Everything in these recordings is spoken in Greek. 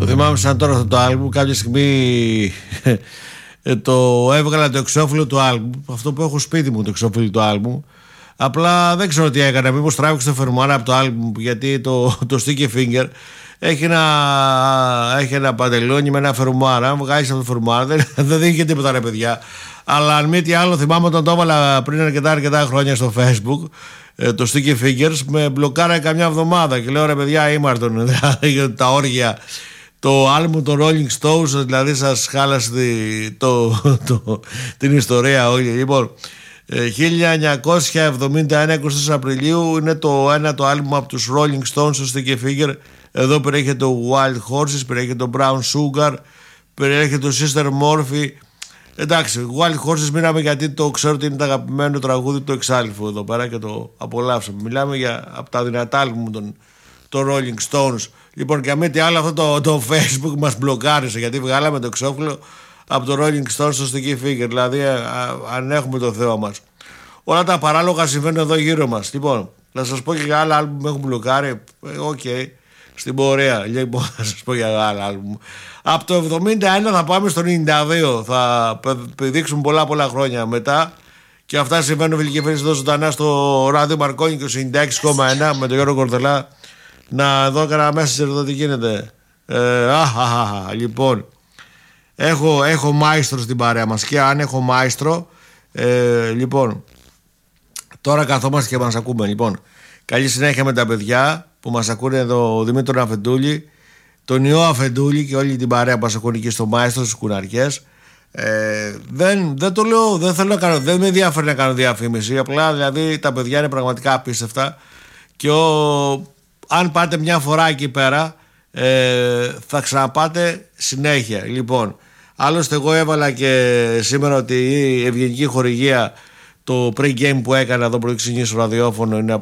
θυμάμαι σαν τώρα αυτό το άλμπουμ. Κάποια στιγμή το έβγαλα το εξώφυλλο του άλμπουμ. Αυτό που έχω σπίτι μου, το εξώφυλλο του άλμπουμ. Απλά δεν ξέρω τι έκανα. Μήπως τράβηξε το φερμουάρ από το άλμπουμ. Γιατί το Sticky Finger έχει ένα παντελόνι με ένα φερμουάρ. Αν βγάλεις από το φερμουάρ δεν δίνει τίποτα, ρε παιδιά. Αλλά αν μη τι άλλο, θυμάμαι όταν το έβαλα πριν αρκετά χρόνια στο Facebook, το Sticky Fingers, με μπλοκάρα καμιά εβδομάδα. Και λέω, ρε παιδιά, ήμαρτον. Δηλαδή τα όργια. Το άλμπουμ των Rolling Stones, δηλαδή σας χάλασε την ιστορία όλη. Λοιπόν, 1971, 24 Απριλίου, είναι το ένα το άλμπουμ από τους Rolling Stones, το Sticky Figure. Εδώ περιέχεται το Wild Horses, περιέχεται το Brown Sugar, περιέχεται το Sister Murphy. Εντάξει, Wild Horses μείναμε γιατί το ξέρω ότι είναι το αγαπημένο τραγούδι του εξάλειφου εδώ πέρα και το απολαύσαμε. Μιλάμε από τα δυνατά άλμπουμ των Rolling Stones. Λοιπόν, και αμήν τι άλλο, αυτό το Facebook μας μπλοκάρισε γιατί βγάλαμε το εξώφυλλο από το Rolling Stones στο Sticky Figure. Δηλαδή, αν έχουμε το Θεό μας. Όλα τα παράλογα συμβαίνουν εδώ γύρω μας. Λοιπόν, να σας πω και για άλλα άλμπουμ που έχουν μπλοκάρει. Οκ, στην πορεία. Λοιπόν, θα σας πω για άλλα άλμπουμ. Από το 71 θα πάμε στο 92. Θα δείξουμε πολλά χρόνια μετά. Και αυτά συμβαίνουν, φίλοι και φίλοι, εδώ ζωντανά στο ράδιο Μαρκόνι και 96,1 με τον Γιώργο Κορδελά. Να δω κανένα μέσα εδώ τι γίνεται. Λοιπόν, έχω μάιστρο στην παρέα μας. Και αν έχω μάιστρο, λοιπόν, τώρα καθόμαστε και μας ακούμε. Λοιπόν, καλή συνέχεια με τα παιδιά που μας ακούνε εδώ, ο Δημήτρη Αφεντούλη, τον Ιώ Αφεντούλη και όλη την παρέα που μας ακούνε εκεί στο μάιστρο, στους κουναριές. Δεν το λέω, δεν θέλω να κάνω, δεν με ενδιαφέρει να κάνω διαφήμιση. Απλά δηλαδή τα παιδιά είναι πραγματικά απίστευτα. Και αν πάτε μια φορά εκεί πέρα, θα ξαναπάτε συνέχεια. Λοιπόν, άλλωστε εγώ έβαλα και σήμερα ότι η ευγενική χορηγία, το pre-game που έκανα εδώ προεξηγήσει στο ραδιόφωνο, είναι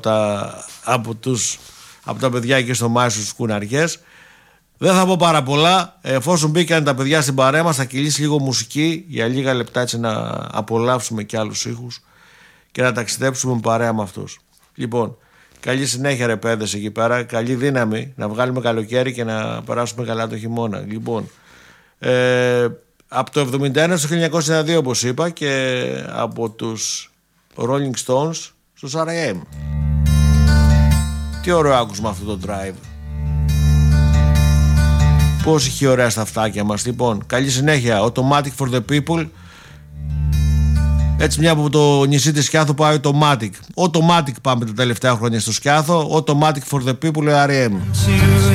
από τα παιδιά εκεί στο Μάιστρο στους κουναριές. Δεν θα πω πάρα πολλά. Εφόσον μπήκαν τα παιδιά στην παρέα μας, θα κυλήσει λίγο μουσική για λίγα λεπτά, έτσι να απολαύσουμε και άλλους ήχους και να ταξιδέψουμε παρέα με αυτούς. Λοιπόν, καλή συνέχεια ρε παιδες εκεί πέρα. Καλή δύναμη να βγάλουμε καλοκαίρι και να περάσουμε καλά το χειμώνα. Λοιπόν, από το 1971 στο 1992 όπως είπα, και από τους Rolling Stones στους R.E.M. Τι ωραίο άκουσμα αυτό το drive. Πώς είχε ωραία στα αυτάκια μας. Λοιπόν, καλή συνέχεια. Automatic for the people. Έτσι, μια από το νησί της Σκιάθου πάει Automatic. Automatic πάμε τα τελευταία χρόνια στο Σκιάθο. Automatic for the people, R.E.M.